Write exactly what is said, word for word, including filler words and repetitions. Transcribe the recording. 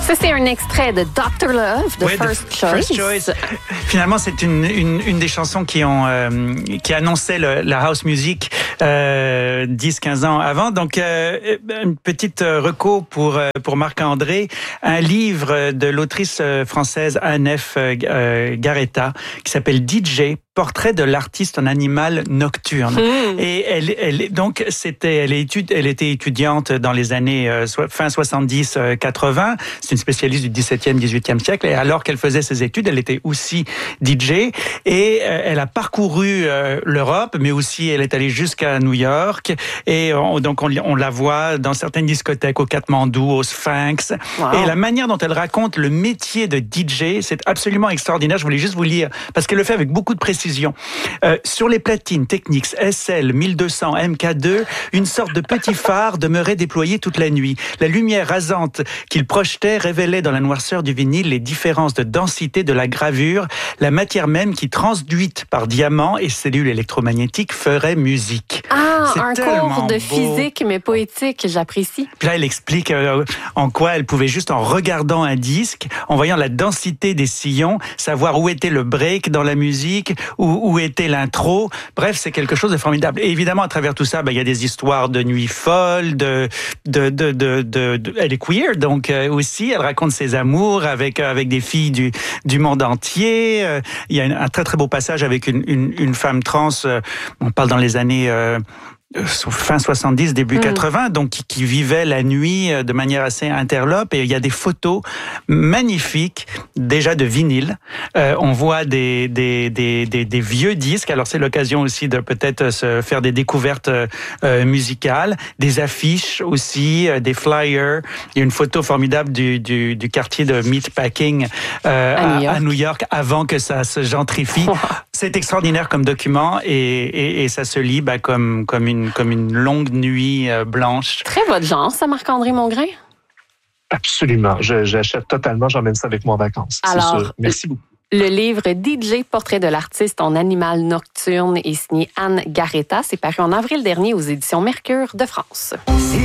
Ça, c'est un extrait de doctor Love, de ouais, First de Choice. First Choice. Finalement, c'est une, une, une des chansons qui ont euh, qui annonçait le, la house music euh, dix quinze ans avant. Donc, euh, une petite reco pour pour Marc-André, un livre de l'autrice française Anne F. Garreta qui s'appelle D J, portrait de l'artiste en animal nocturne. Mmh. Et elle, elle donc c'était, elle, est étude, elle était étudiante dans les années euh, fin soixante-dix quatre-vingts. C'est une spécialiste du dix-septième dix-huitième siècle. Et alors qu'elle faisait ses études, elle était aussi D J. Et euh, elle a parcouru euh, l'Europe, mais aussi elle est allée jusqu'à New York. Et on, donc on, on la voit dans certaines discothèques au Katmandou, au Sphinx. Wow. Et la manière dont elle raconte le métier de D J, c'est absolument extraordinaire. Je voulais juste vous lire parce qu'elle le fait avec beaucoup de précision. Euh, sur les platines Technics S L mille deux cents M K deux, une sorte de petit phare demeurait déployé toute la nuit. La lumière rasante qu'il projetait révélait dans la noirceur du vinyle les différences de densité de la gravure, la matière même qui, transduite par diamants et cellules électromagnétiques, ferait musique. Ah, c'est un cours de beau. Physique, mais poétique, j'apprécie. Puis là, elle explique euh, en quoi elle pouvait, juste en regardant un disque, en voyant la densité des sillons, savoir où était le break dans la musique, Où, où était l'intro. Bref, c'est quelque chose de formidable. Et évidemment, à travers tout ça, ben, il y a des histoires de nuits folles, de, de, de, de, de, de elle est queer, donc euh, aussi, elle raconte ses amours avec avec des filles du du monde entier. Euh, il y a un, un très très beau passage avec une une, une femme trans. Euh, on parle dans les années euh, fin soixante-dix, début mmh. quatre-vingts, donc qui, qui vivait la nuit de manière assez interlope. Et il y a des photos magnifiques, déjà de vinyle. Euh, on voit des, des, des, des, des vieux disques. Alors c'est l'occasion aussi de peut-être se faire des découvertes euh, musicales, des affiches aussi, euh, des flyers. Il y a une photo formidable du, du, du quartier de Meatpacking euh, à, New à New York avant que ça se gentrifie. Wow. C'est extraordinaire comme document et, et, et ça se lit bah, comme, comme une comme une longue nuit euh, blanche. Très votre genre, ça, Marc-André Mongrain? Absolument. Je, j'achète totalement. J'emmène ça avec moi en vacances. Alors, c'est sûr. Merci beaucoup. Le livre D J, portrait de l'artiste en animal nocturne est signé Anne Garreta. C'est paru en avril dernier aux éditions Mercure de France.